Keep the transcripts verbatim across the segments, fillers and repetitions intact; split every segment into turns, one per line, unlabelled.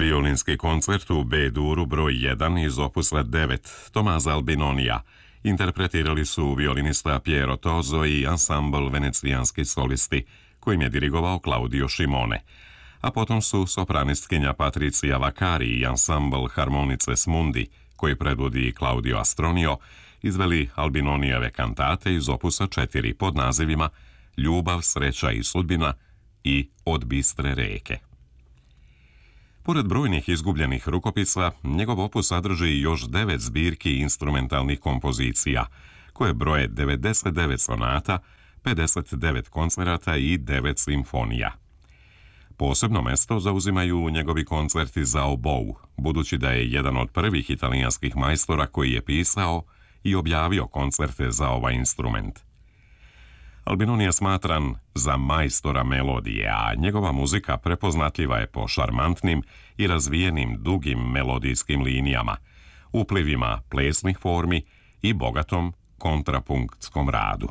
Violinski koncert u B-duru broj jedan iz opusa devet Tomasa Albinonija interpretirali su violinista Piero Tozo i ansambl Venecijanski solisti, kojim je dirigovao Claudio Scimone, a potom su sopranistkinja Patricia Vaccari i ansambl Harmonices Mundi, koji predvodi Claudio Astronio, izveli Albinonijeve kantate iz opusa četiri pod nazivima Ljubav, sreća i sudbina i Od bistre reke. Pored brojnih izgubljenih rukopisa, njegov opus sadrži još devet zbirki instrumentalnih kompozicija, koje broje devedeset devet sonata, pedeset devet koncerata i devet simfonija. Posebno mesto zauzimaju njegovi koncerti za obou, budući da je jedan od prvih italijanskih majstora koji je pisao i objavio koncerte za ovaj instrument. Albinoni je smatran za majstora melodije, a njegova muzika prepoznatljiva je po šarmantnim i razvijenim dugim melodijskim linijama, uplivima plesnih formi i bogatom kontrapunktskom radu.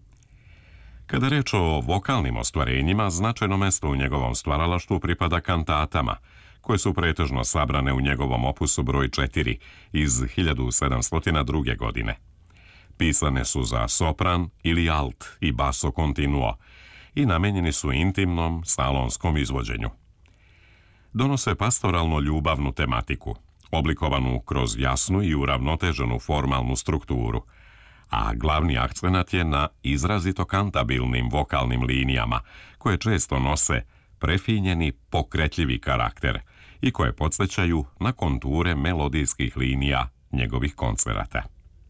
Kada je reč o vokalnim ostvarenjima, značajno mesto u njegovom stvaralaštvu pripada kantatama, koje su pretežno sabrane u njegovom opusu broj četiri iz hiljadu sedamsto druge. godine. Pisane su za sopran ili alt i basso continuo i namenjeni su intimnom, salonskom izvođenju. Donose pastoralno ljubavnu tematiku, oblikovanu kroz jasnu i uravnoteženu formalnu strukturu, a glavni akcenat je na izrazito kantabilnim vokalnim linijama, koje često nose prefinjeni, pokretljivi karakter i koje podsjećaju na konture melodijskih linija njegovih koncerata.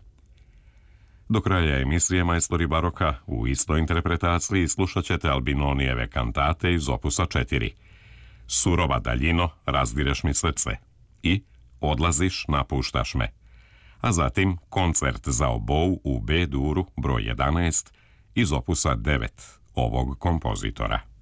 Do kraja emisije Majstori baroka u istoj interpretaciji slušat ćete Albinonijeve kantate iz opusa četiri. Surova daljino, razdireš mi srce i Odlaziš, napuštaš me. A zatim koncert za obou u B-duru broj jedanaest iz opusa devet ovog kompozitora.